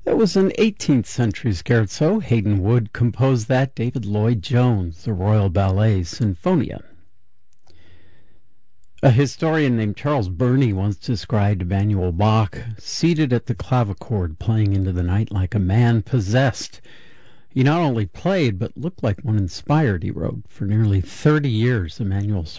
That was an 18th century scherzo. Hayden Wood composed that. David Lloyd Jones, the Royal Ballet Sinfonia. A historian named Charles Burney once described Emanuel Bach seated at the clavichord playing into the night like a man possessed. He not only played but looked like one inspired, he wrote. For nearly 30 years, Emanuel